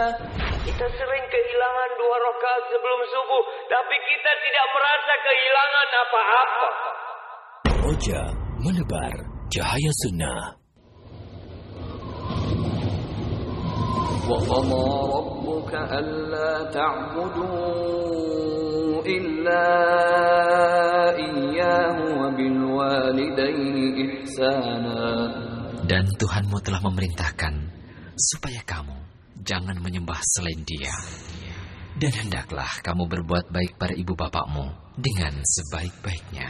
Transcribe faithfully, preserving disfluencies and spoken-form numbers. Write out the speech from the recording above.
Kita sering kehilangan dua rakaat sebelum subuh, tapi kita tidak merasa kehilangan apa-apa. Roja menebar cahaya sunnah. وَقَضَى رَبُّكَ أَلَّا تَعْبُدُوا إِلَّا إِيَّاهُ وَبِالْوَالِدَيْنِ إِحْسَانًا. Dan Tuhanmu telah memerintahkan supaya kamu jangan menyembah selain Dia. Dan hendaklah kamu berbuat baik pada ibu bapakmu dengan sebaik-baiknya.